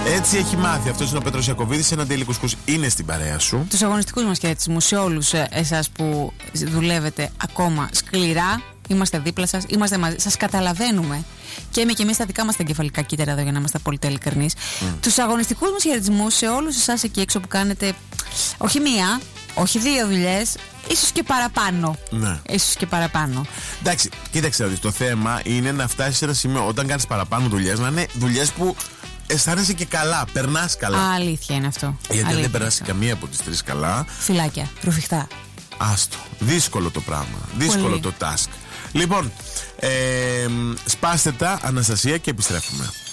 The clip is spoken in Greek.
Έτσι έχει μάθει. Αυτός είναι ο Πέτρος Ιακωβίδης. Ένα Daily Κουσκούς είναι στην παρέα σου. Τους αγωνιστικούς μας χαιρετισμούς σε όλους εσάς που δουλεύετε ακόμα σκληρά. Είμαστε δίπλα σας, είμαστε μαζί, σας καταλαβαίνουμε. Και εμείς τα δικά μας τα εγκεφαλικά κύτταρα εδώ, για να είμαστε πολύ ειλικρινείς. Τους αγωνιστικούς μας χαιρετισμούς σε όλους εσάς εκεί έξω που κάνετε όχι μία, όχι δύο δουλειές, ίσως και παραπάνω. Ναι. Ίσως και παραπάνω. Εντάξει, κοίταξε να δεις. Το θέμα είναι να φτάσεις σε ένα σημείο όταν κάνεις παραπάνω δουλειές να είναι δουλειές που αισθάνεσαι και καλά, περνάς καλά. Αλήθεια είναι αυτό. Γιατί αν δεν περάσει καμία από τις τρεις καλά. Φυλάκια, ρουφιχτά. Άστο. Δύσκολο το πράγμα. Δύσκολο Πολύ. το task. Λοιπόν, σπάστε τα, Αναστασία, και επιστρέφουμε.